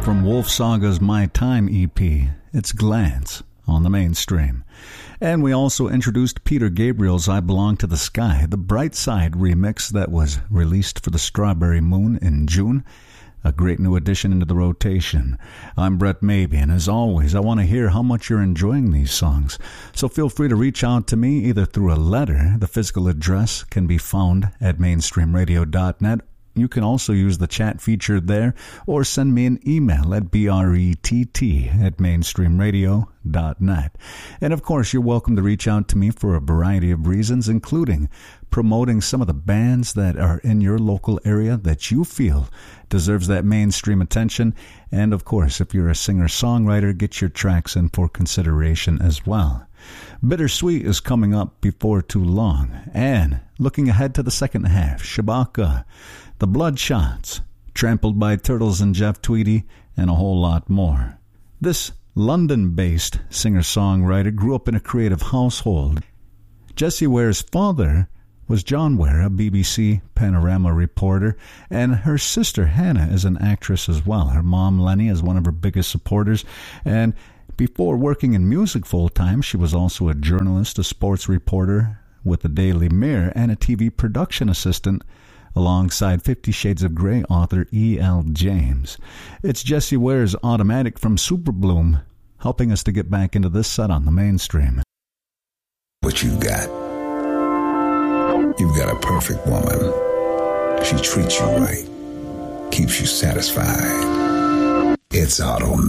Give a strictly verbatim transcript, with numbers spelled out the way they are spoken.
from Wolf Saga's My Time E P. It's Glance on the Mainstream. And we also introduced Peter Gabriel's I Belong to the Sky, the Bright Side remix that was released for the Strawberry Moon in June. A great new addition into the rotation. I'm Brett Maybe, and as always, I want to hear how much you're enjoying these songs. So feel free to reach out to me either through a letter. The physical address can be found at mainstream radio dot net. You can also use the chat feature there, or send me an email at brett at mainstream radio dot net. And of course, you're welcome to reach out to me for a variety of reasons, including promoting some of the bands that are in your local area that you feel deserves that mainstream attention. And of course, if you're a singer-songwriter, get your tracks in for consideration as well. Bittersweet is coming up before too long. And looking ahead to the second half, Shabaka, The Bloodshots, Trampled by Turtles and Jeff Tweedy, and a whole lot more. This London-based singer-songwriter grew up in a creative household. Jessie Ware's father was John Ware, a B B C Panorama reporter, and her sister Hannah is an actress as well. Her mom, Lenny, is one of her biggest supporters, and before working in music full-time, she was also a journalist, a sports reporter with the Daily Mirror, and a T V production assistant alongside Fifty Shades of Grey author E L. James. It's Jessie Ware's Automatic from Superbloom, helping us to get back into this set on the Mainstream. What you got? You've got a perfect woman. She treats you right, keeps you satisfied. It's Automatic.